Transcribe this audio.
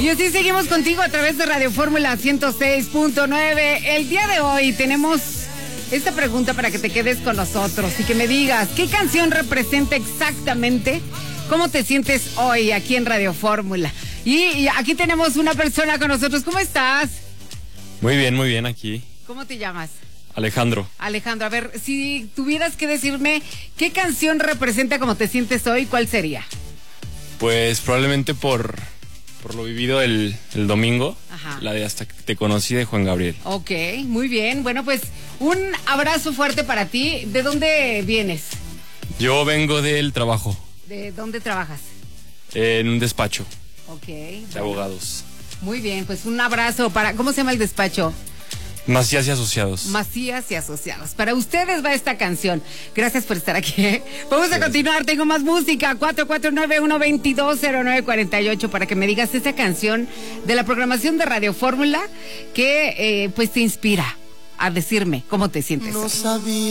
Y así seguimos contigo a través de Radio Fórmula 106.9. El día de hoy tenemos esta pregunta para que te quedes con nosotros y que me digas ¿qué canción representa exactamente cómo te sientes hoy aquí en Radio Fórmula? Y aquí tenemos una persona con nosotros. ¿Cómo estás? Muy bien aquí. ¿Cómo te llamas? Alejandro. Alejandro, a ver, si tuvieras que decirme qué canción representa cómo te sientes hoy, ¿cuál sería? Pues probablemente por lo vivido el domingo. Ajá. La de Hasta que te conocí de Juan Gabriel. Ok, muy bien. Bueno, pues un abrazo fuerte para ti. ¿De dónde vienes? Yo vengo del trabajo. ¿De dónde trabajas? En un despacho. Ok. De abogados. Muy bien, pues un abrazo para... ¿Cómo se llama el despacho? Macías y Asociados. Macías y Asociados. Para ustedes va esta canción. Gracias por estar aquí. Vamos a continuar, tengo más música. 449-122-0948 para que me digas esa canción de la programación de Radio Fórmula que pues te inspira a decirme cómo te sientes. No sabía.